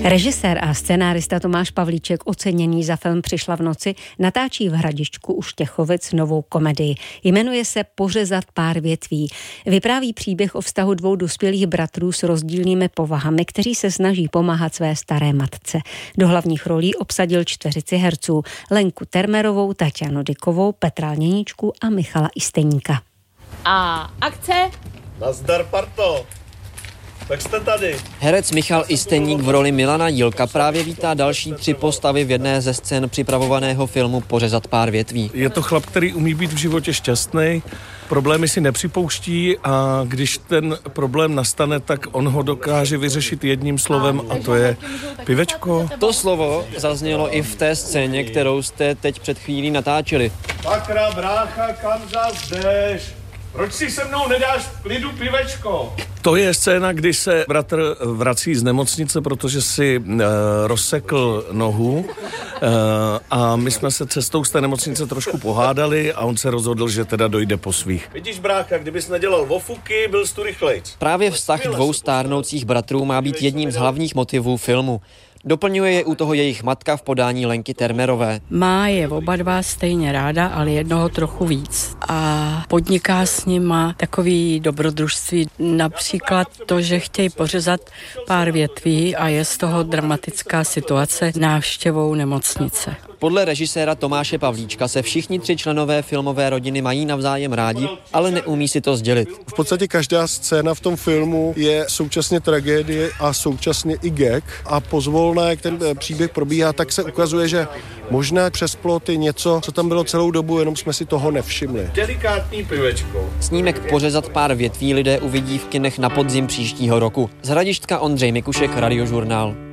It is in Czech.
Režisér a scenárista Tomáš Pavlíček, oceněný za film Přišla v noci, natáčí v Hradišťku u Štěchovic novou komedii. Jmenuje se Pořezat pár větví. Vypráví příběh o vztahu dvou dospělých bratrů s rozdílnými povahami, kteří se snaží pomáhat své staré matce. Do hlavních rolí obsadil 4 herců: Lenku Termerovou, Taťanu Dykovou, Petra Lněničku a Michala Isteníka. A akce? Nazdar, parto. Tak jste tady. Herec Michal Isteník v roli Milana Jílka právě vítá další 3 postavy v jedné ze scén připravovaného filmu Pořezat pár větví. Je to chlap, který umí být v životě šťastný, problémy si nepřipouští a když ten problém nastane, tak on ho dokáže vyřešit jedním slovem a to je pivečko. To slovo zaznělo i v té scéně, kterou jste teď před chvílí natáčeli. Sakra, brácha, kam zas jdeš? Proč si se mnou nedáš v klidu pivečko? To je scéna, kdy se bratr vrací z nemocnice, protože si rozsekl nohu a my jsme se cestou z té nemocnice trošku pohádali a on se rozhodl, že teda dojde po svých. Vidíš, brácha, kdybys nedělal vofuky, byl jsi tu rychlejc. Právě vztah 2 stárnoucích bratrů má být jedním z hlavních motivů filmu. Doplňuje je u toho jejich matka v podání Lenky Termerové. Má je oba dva stejně ráda, ale jednoho trochu víc. A podniká s nima takový dobrodružství. Například to, že chtějí pořezat pár větví a je z toho dramatická situace návštěvou nemocnice. Podle režiséra Tomáše Pavlíčka se všichni 3 členové filmové rodiny mají navzájem rádi, ale neumí si to sdělit. V podstatě každá scéna v tom filmu je současně tragédie a současně i gag a pozvolna, jak ten příběh probíhá, tak se ukazuje, že možná přes plot je něco, co tam bylo celou dobu, jenom jsme si toho nevšimli. Delikátní pivečko. Snímek Pořezat pár větví lidé uvidí v kinech na podzim příštího roku. Z Hradišťka Ondřej Mikušek, Radiožurnál.